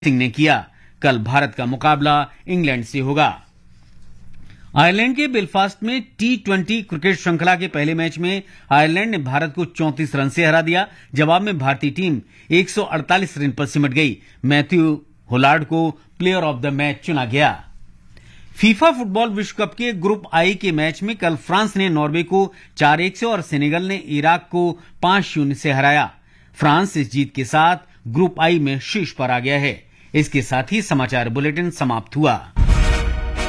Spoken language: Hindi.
सिंह ने किया। कल भारत का मुकाबला इंग्लैंड से होगा। आयरलैंड के बेलफास्ट में T20 क्रिकेट श्रृंखला के पहले मैच में आयरलैंड ने भारत को 34 रन से हरा दिया। जवाब में भारतीय टीम 148 रन पर सिमट गई। मैथ्यू होलार्ड को प्लेयर ऑफ द मैच चुना गया। फीफा फुटबॉल विश्व कप के ग्रुप आई के मैच में कल फ्रांस ने नॉर्वे को 4-1 से और सेनेगल ने इराक को 5-0 से हराया। फ्रांस इस जीत के साथ ग्रुप आई में शीर्ष पर आ गया है। इसके साथ ही समाचार बुलेटिन समाप्त हुआ।